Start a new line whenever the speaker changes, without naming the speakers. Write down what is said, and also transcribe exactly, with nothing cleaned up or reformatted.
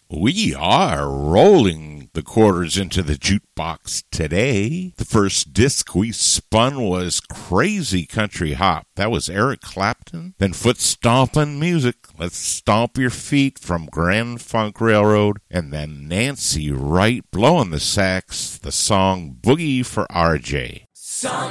We are rolling the quarters into the jukebox today. The first disc we spun was Crazy Country Hop. That was Eric Clapton. Then Foot Stompin' Music. Let's Stomp Your Feet from Grand Funk Railroad. And then Nancy Wright blowing the sax, the song Boogie for R J.
Some